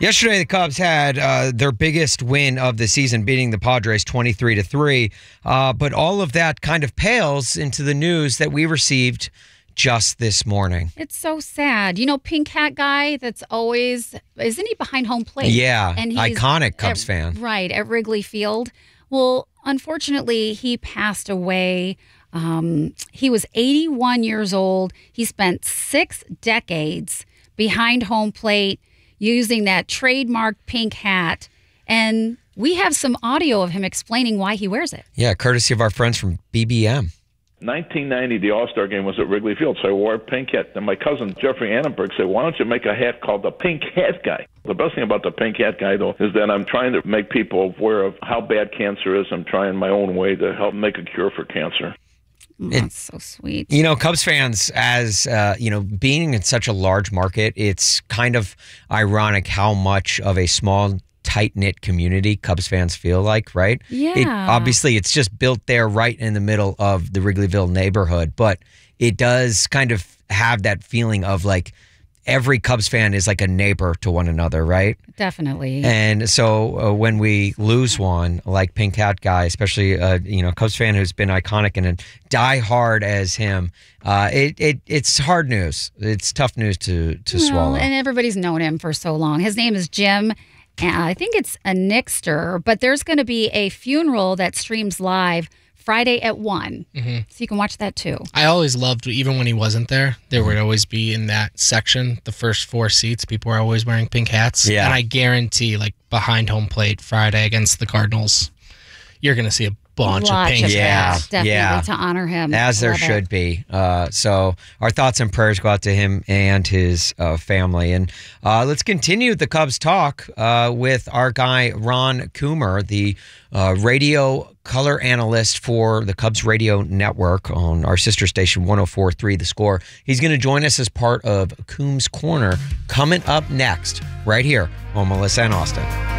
Yesterday, the Cubs had their biggest win of the season, beating the Padres 23-3. But all of that kind of pales into the news that we received just this morning. It's so sad. You know, Pink Hat guy that's always, isn't he behind home plate? Yeah, and he's iconic Cubs fan. Right, at Wrigley Field. Well, unfortunately, he passed away. He was 81 years old. He spent 6 decades behind home plate using that trademark pink hat. And we have some audio of him explaining why he wears it. Yeah, courtesy of our friends from BBM. 1990, the All-Star game was at Wrigley Field, so I wore a pink hat. And my cousin, Jeffrey Annenberg, said, why don't you make a hat called the Pink Hat Guy? The best thing about the Pink Hat Guy, though, is that I'm trying to make people aware of how bad cancer is. I'm trying my own way to help make a cure for cancer. That's so sweet. You know, Cubs fans, as being in such a large market, it's kind of ironic how much of a small, tight-knit community Cubs fans feel like, right? Yeah. Obviously, it's just built there right in the middle of the Wrigleyville neighborhood, but it does kind of have that feeling of like every Cubs fan is like a neighbor to one another, right? Definitely. And so when we lose one like Pink Hat Guy, especially Cubs fan who's been iconic and die hard as him, it's hard news. It's tough news to swallow. And everybody's known him for so long. His name is Jim. I think it's a Nixter, but there's going to be a funeral that streams live Friday at 1. Mm-hmm. So you can watch that too. I always loved, even when he wasn't there would always be in that section, the first 4 seats, people were always wearing pink hats. Yeah. And I guarantee, like, behind home plate Friday against the Cardinals, you're going to see a bunch of pink hats. Definitely to honor him. As there should be. So our thoughts and prayers go out to him and his family. And let's continue the Cubs talk with our guy, Ron Coomer, the radio color analyst for the Cubs radio network on our sister station 104.3 The Score. He's going to join us as part of Coombs Corner coming up next, right here on Melissa and Austin.